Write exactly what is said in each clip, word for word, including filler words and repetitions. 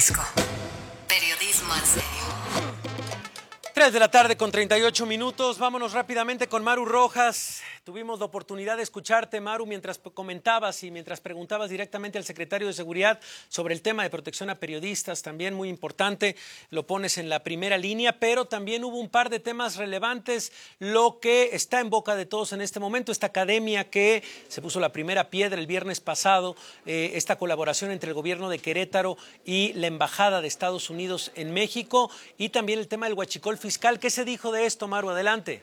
Risco. Periodismo en serio. tres de la tarde con treinta y ocho minutos. Vámonos rápidamente con Maru Rojas. Tuvimos la oportunidad de escucharte, Maru, mientras comentabas y mientras preguntabas directamente al secretario de Seguridad sobre el tema de protección a periodistas, también muy importante, lo pones en la primera línea, pero también hubo un par de temas relevantes, lo que está en boca de todos en este momento, esta academia que se puso la primera piedra el viernes pasado, eh, esta colaboración entre el gobierno de Querétaro y la Embajada de Estados Unidos en México, y también el tema del huachicol fiscal. ¿Qué se dijo de esto, Maru? Adelante.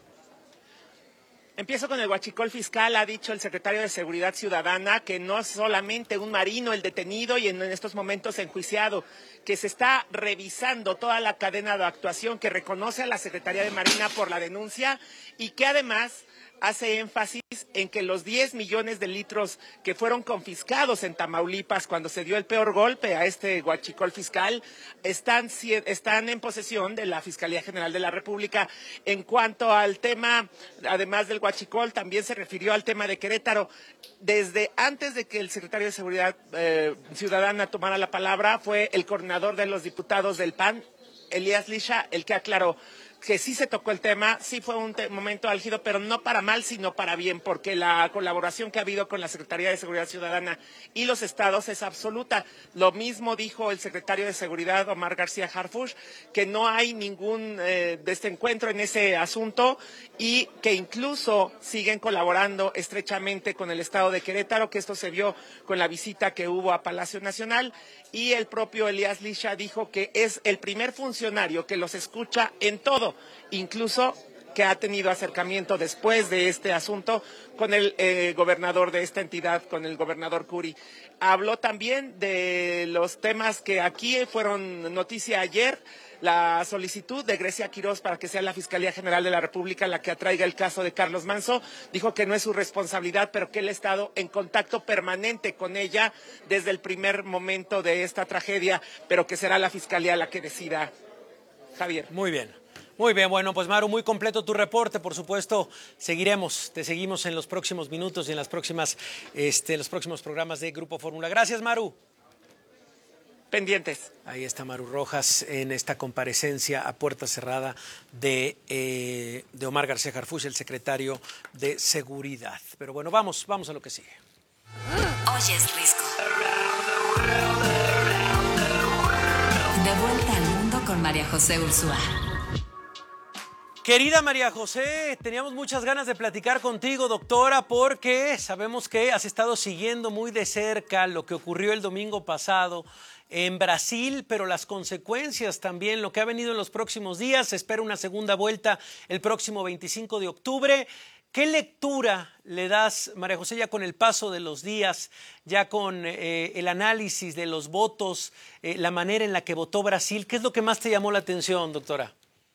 Empiezo con el huachicol fiscal. Ha dicho el secretario de Seguridad Ciudadana que no es solamente un marino el detenido y en estos momentos enjuiciado, que se está revisando toda la cadena de actuación, que reconoce a la Secretaría de Marina por la denuncia y que además hace énfasis en que los diez millones de litros que fueron confiscados en Tamaulipas cuando se dio el peor golpe a este huachicol fiscal están, están en posesión de la Fiscalía General de la República. En cuanto al tema, además del huachicol, también se refirió al tema de Querétaro. Desde antes de que el secretario de Seguridad eh, Ciudadana tomara la palabra, fue el coordinador de los diputados del P A N, Elías Lisha, el que aclaró que sí se tocó el tema, sí fue un momento álgido, pero no para mal, sino para bien, porque la colaboración que ha habido con la Secretaría de Seguridad Ciudadana y los estados es absoluta. Lo mismo dijo el secretario de Seguridad, Omar García Harfuch, que no hay ningún eh, desencuentro en ese asunto y que incluso siguen colaborando estrechamente con el estado de Querétaro, que esto se vio con la visita que hubo a Palacio Nacional, y el propio Elías Lisha dijo que es el primer funcionario que los escucha en todo, incluso que ha tenido acercamiento después de este asunto con el eh, gobernador de esta entidad, con el gobernador Curi. Habló también de los temas que aquí fueron noticia ayer, la solicitud de Grecia Quirós para que sea la Fiscalía General de la República la que atraiga el caso de Carlos Manzo. Dijo que no es su responsabilidad, pero que él ha estado en contacto permanente con ella desde el primer momento de esta tragedia, pero que será la Fiscalía la que decida. Javier. Muy bien. Muy bien, bueno, pues Maru, muy completo tu reporte, por supuesto, seguiremos, te seguimos en los próximos minutos y en las próximas, este, los próximos programas de Grupo Fórmula. Gracias, Maru. Pendientes. Ahí está Maru Rojas en esta comparecencia a puerta cerrada de, eh, de Omar García Harfuch, el secretario de Seguridad. Pero bueno, vamos, vamos a lo que sigue. Hoy es Risco. De vuelta al mundo con María José Ursúa. Querida María José, teníamos muchas ganas de platicar contigo, doctora, porque sabemos que has estado siguiendo muy de cerca lo que ocurrió el domingo pasado en Brasil, pero las consecuencias también, lo que ha venido en los próximos días. Se espera una segunda vuelta el próximo veinticinco de octubre. ¿Qué lectura le das, María José, ya con el paso de los días, ya con eh, el análisis de los votos, eh, la manera en la que votó Brasil? ¿Qué es lo que más te llamó la atención, doctora?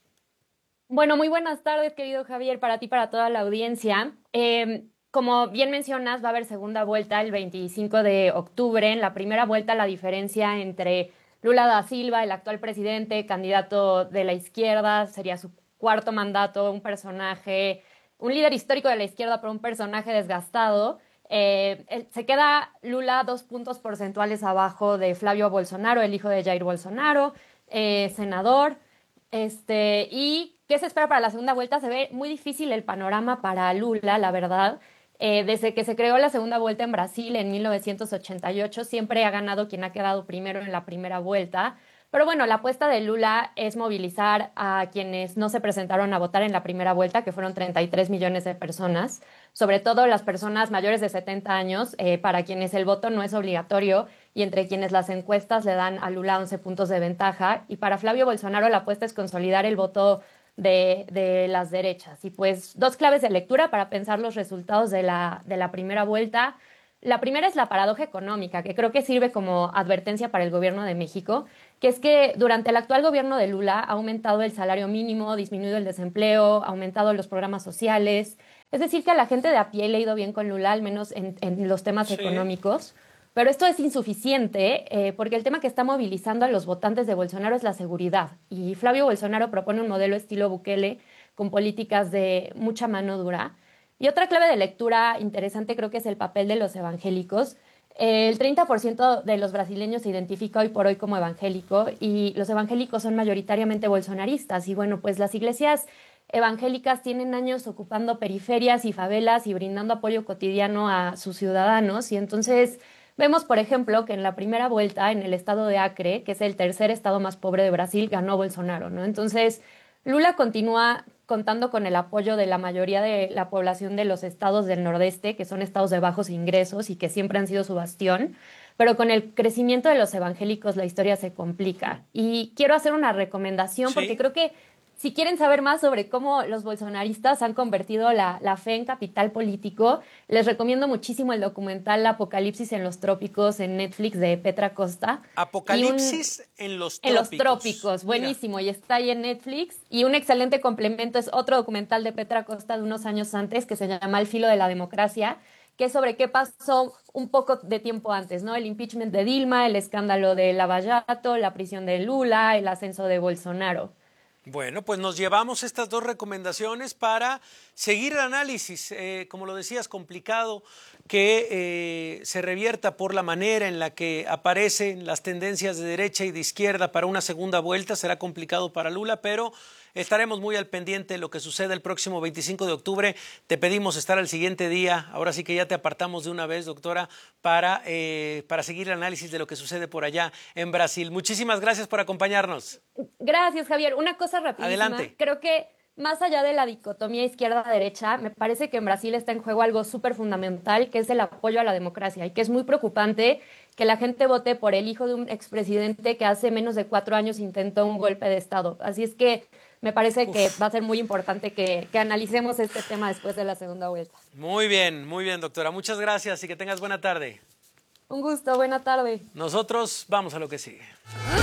Bueno, muy buenas tardes, querido Javier, para ti, para toda la audiencia. Eh, como bien mencionas, va a haber segunda vuelta el veinticinco de octubre. En la primera vuelta, la diferencia entre Lula da Silva, el actual presidente, candidato de la izquierda, sería su cuarto mandato, un personaje, un líder histórico de la izquierda, pero un personaje desgastado. Eh, se queda Lula dos puntos porcentuales abajo de Flavio Bolsonaro, el hijo de Jair Bolsonaro, eh, senador. Este, y ¿qué se espera para la segunda vuelta? Se ve muy difícil el panorama para Lula, la verdad. Eh, desde que se creó la segunda vuelta en Brasil en mil novecientos ochenta y ocho, siempre ha ganado quien ha quedado primero en la primera vuelta. Pero bueno, la apuesta de Lula es movilizar a quienes no se presentaron a votar en la primera vuelta, que fueron treinta y tres millones de personas, sobre todo las personas mayores de setenta años, eh, para quienes el voto no es obligatorio y entre quienes las encuestas le dan a Lula once puntos de ventaja. Y para Flavio Bolsonaro la apuesta es consolidar el voto de, de las derechas. Y pues dos claves de lectura para pensar los resultados de la, de la primera vuelta. La primera es la paradoja económica, que creo que sirve como advertencia para el gobierno de México, que es que durante el actual gobierno de Lula ha aumentado el salario mínimo, disminuido el desempleo, ha aumentado los programas sociales. Es decir, que a la gente de a pie le ha ido bien con Lula, al menos en, en los temas sí. económicos. Pero esto es insuficiente eh, porque el tema que está movilizando a los votantes de Bolsonaro es la seguridad. Y Flavio Bolsonaro propone un modelo estilo Bukele con políticas de mucha mano dura. Y otra clave de lectura interesante creo que es el papel de los evangélicos. Eh, el treinta por ciento de los brasileños se identifica hoy por hoy como evangélico y los evangélicos son mayoritariamente bolsonaristas. Y bueno, pues las iglesias evangélicas tienen años ocupando periferias y favelas y brindando apoyo cotidiano a sus ciudadanos. Y entonces vemos, por ejemplo, que en la primera vuelta en el estado de Acre, que es el tercer estado más pobre de Brasil, ganó Bolsonaro, ¿no? Entonces, Lula continúa contando con el apoyo de la mayoría de la población de los estados del nordeste, que son estados de bajos ingresos y que siempre han sido su bastión, pero con el crecimiento de los evangélicos la historia se complica. Y quiero hacer una recomendación Sí. porque creo que si quieren saber más sobre cómo los bolsonaristas han convertido la, la fe en capital político, les recomiendo muchísimo el documental Apocalipsis en los trópicos en Netflix de Petra Costa. Apocalipsis un, en los trópicos. En los trópicos, buenísimo, Mira. Y está ahí en Netflix. Y un excelente complemento es otro documental de Petra Costa de unos años antes que se llama Al filo de la democracia, que es sobre qué pasó un poco de tiempo antes, ¿no? El impeachment de Dilma, el escándalo de Lavallato, la prisión de Lula, el ascenso de Bolsonaro. Bueno, pues nos llevamos estas dos recomendaciones para seguir el análisis, eh, como lo decías, complicado que eh, se revierta por la manera en la que aparecen las tendencias de derecha y de izquierda para una segunda vuelta. Será complicado para Lula, pero estaremos muy al pendiente de lo que sucede el próximo veinticinco de octubre. Te pedimos estar al siguiente día, ahora sí que ya te apartamos de una vez, doctora, para, eh, para seguir el análisis de lo que sucede por allá en Brasil. Muchísimas gracias por acompañarnos. Gracias, Javier. Una cosa rapidísima. Adelante. Creo que más allá de la dicotomía izquierda-derecha, me parece que en Brasil está en juego algo súper fundamental, que es el apoyo a la democracia, y que es muy preocupante que la gente vote por el hijo de un expresidente que hace menos de cuatro años intentó un golpe de Estado. Así es que me parece Uf. que va a ser muy importante que, que analicemos este tema después de la segunda vuelta. Muy bien, muy bien, doctora. Muchas gracias y que tengas buena tarde. Un gusto, buena tarde. Nosotros vamos a lo que sigue.